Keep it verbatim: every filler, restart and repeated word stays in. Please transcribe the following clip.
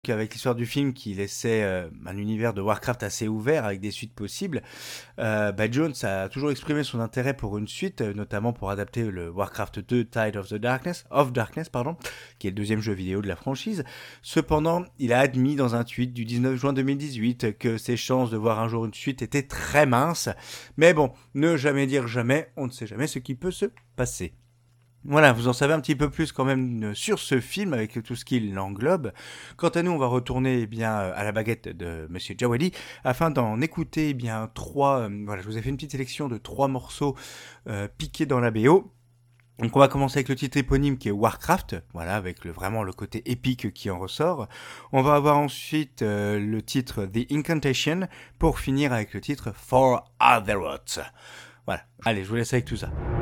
Avec l'histoire du film qui laissait, heu, un univers de Warcraft assez ouvert avec des suites possibles, heu, bah, Jones a toujours exprimé son intérêt pour une suite, heu, notamment pour adapter le Warcraft deux Tide of the Darkness of Darkness pardon, qui est le deuxième jeu vidéo de la franchise. Cependant, il a admis dans un tweet du dix-neuf juin deux mille dix-huit que ses chances de voir un jour une suite étaient très minces. Mais bon, ne jamais dire jamais, on ne sait jamais ce qui peut se passer. Voilà, vous en savez un petit peu plus quand même sur ce film avec tout ce qu'il englobe. Quant à nous, on va retourner eh bien à la baguette de Monsieur Djawadi afin d'en écouter eh bien trois. Euh, voilà, je vous ai fait une petite sélection de trois morceaux euh, piqués dans la B O. Donc on va commencer avec le titre éponyme qui est Warcraft, voilà, avec le, vraiment le côté épique qui en ressort. On va avoir ensuite euh, le titre The Incantation pour finir avec le titre For Azeroth. Voilà, allez, je vous laisse avec tout ça.